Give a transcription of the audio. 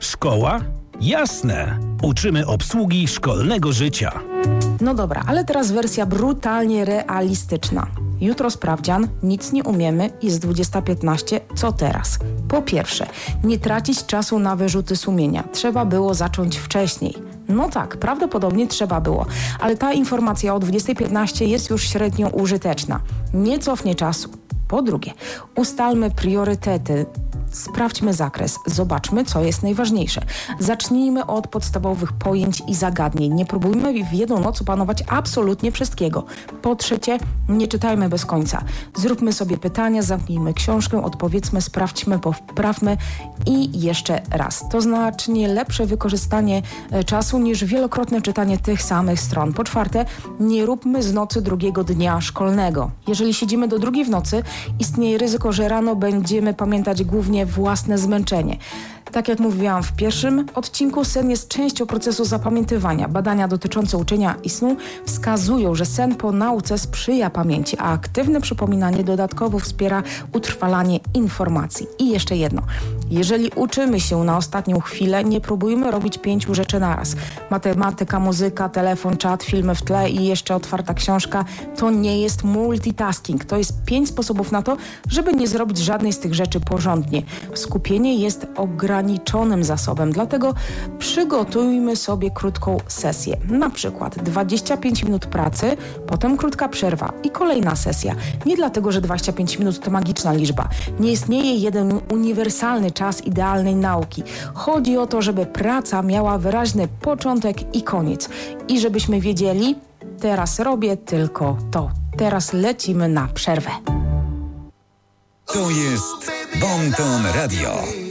Szkoła? Jasne. Uczymy obsługi szkolnego życia. No dobra, ale teraz wersja brutalnie realistyczna. Jutro sprawdzian, nic nie umiemy, jest 20:15, co teraz? Po pierwsze, nie tracić czasu na wyrzuty sumienia. Trzeba było zacząć wcześniej. No tak, prawdopodobnie trzeba było, ale ta informacja o 20:15 jest już średnio użyteczna. Nie cofnie czasu. Po drugie, ustalmy priorytety. Sprawdźmy zakres, zobaczmy, co jest najważniejsze. Zacznijmy od podstawowych pojęć i zagadnień. Nie próbujmy w jedną noc opanować absolutnie wszystkiego. Po trzecie, nie czytajmy bez końca. Zróbmy sobie pytania, zamknijmy książkę, odpowiedzmy, sprawdźmy, poprawmy i jeszcze raz. To znacznie lepsze wykorzystanie czasu niż wielokrotne czytanie tych samych stron. Po czwarte, nie róbmy z nocy drugiego dnia szkolnego. Jeżeli siedzimy do 2 w nocy, istnieje ryzyko, że rano będziemy pamiętać głównie własne zmęczenie. Tak jak mówiłam w pierwszym odcinku, sen jest częścią procesu zapamiętywania. Badania dotyczące uczenia i snu wskazują, że sen po nauce sprzyja pamięci, a aktywne przypominanie dodatkowo wspiera utrwalanie informacji. I jeszcze jedno. Jeżeli uczymy się na ostatnią chwilę, nie próbujmy robić 5 rzeczy naraz. Matematyka, muzyka, telefon, czat, filmy w tle i jeszcze otwarta książka to nie jest multitasking. To jest 5 sposobów na to, żeby nie zrobić żadnej z tych rzeczy porządnie. Skupienie jest ograniczonym zasobem, dlatego przygotujmy sobie krótką sesję. Na przykład 25 minut pracy, potem krótka przerwa i kolejna sesja. Nie dlatego, że 25 minut to magiczna liczba. Nie istnieje jeden uniwersalny czas idealnej nauki. Chodzi o to, żeby praca miała wyraźny początek i koniec. I żebyśmy wiedzieli, teraz robię tylko to. Teraz lecimy na przerwę. To jest Bon Ton Radio.